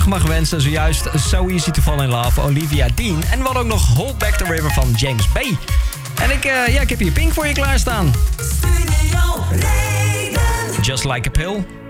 mag wensen. Zojuist So Easy to Fall in Love, Olivia Dean. En we hadden ook nog Hold Back the River van James Bay. En ik heb hier Pink voor je klaarstaan. Just Like a Pill.